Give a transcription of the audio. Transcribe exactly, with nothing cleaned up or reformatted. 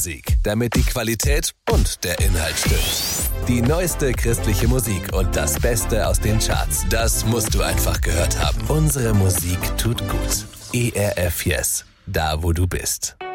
Sieg, damit die Qualität und der Inhalt stimmt. Die neueste christliche Musik und das Beste aus den Charts, das musst du einfach gehört haben. Unsere Musik tut gut. E R F Yes, da wo du bist.